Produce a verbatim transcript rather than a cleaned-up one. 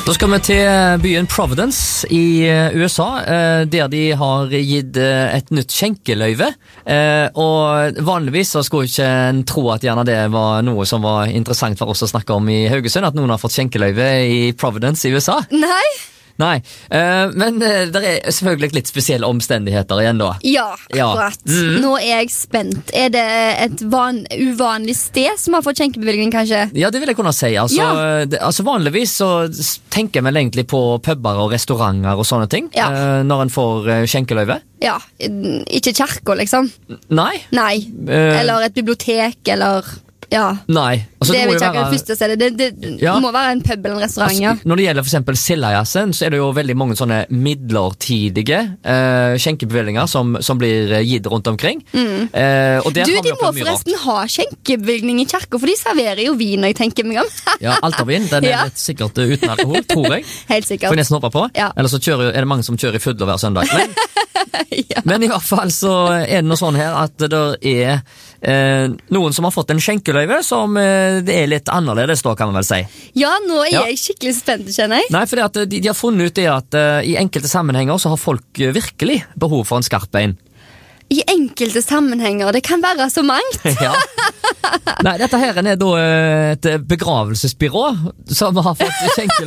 Da skal vi til byen Providence i U S A, der de har gitt et nytt skjenkeløyve. Og vanligvis så skulle ikke en tro at gjerne det var noe som var interessant for oss å snakke om i Haugesund, at noen har fått skjenkeløyve i Providence i U S A. Nei. Nei, uh, men uh, det er selvfølgelig litt spesielle omstendigheter igjen da. Ja, akkurat. Ja. Mm. Nå er jeg spent. Er det et van uvanlig sted som har fått skjenkebevilgning, kanskje? Ja, det vil jeg kunne si. Altså, ja. det, altså vanligvis så tenker vi egentlig på puber og restauranter og sånne ting, ja. uh, når en får uh, skjenkeløyve. Ja, ikke kirker liksom. Nei. Nei, uh, eller et bibliotek, eller... Ja. Nei. Altså, det, det, vil være... det, det, det, det ja. må være en pub eller en restaurant, altså, ja. Når det gjelder for eksempel Sillajassen, så er det jo veldig mange sånne midlertidige uh, skjenkebevilgninger som, som blir gitt rundt omkring. Mm. Uh, og der du, har de må forresten rart. ha skjenkebevilgning i kirker, for de serverer jo vin, og jeg tenker meg om. Ja, altervin, den er ja. litt sikkert uten alkohol, tror jeg. Helt sikkert. Får jeg nesten håpe på. Ja. Eller så kjører, er det mange som kjører i fuller hver søndag. Men, ja. men i hvert fall så er det noe sånn her at det er eh, noen som har fått en skjenkeløyve som eh, det er litt annerledes da, kan man vel si. Ja, nå er ja. jeg skikkelig spent, kjenner jeg. Nei, for de, de har funnet ut det at uh, i enkelte sammenhenger så har folk virkelig behov for en skarp en. I enkelte sammenhenger, det kan være så mangt. Ja. Nei, dette her er da et begravelsesbyrå som har fått skjenkeløyve.